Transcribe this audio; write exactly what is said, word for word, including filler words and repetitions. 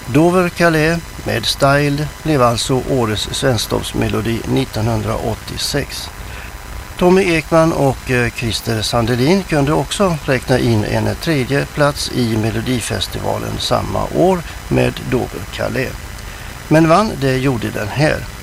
Dover Calais med Style blev alltså årets svensktoppsmelodi nittonhundraåttiosex. Tommy Ekman och Christer Sandelin kunde också räkna in en tredje plats i Melodifestivalen samma år med Dover Calais. Men vann, det gjorde den här.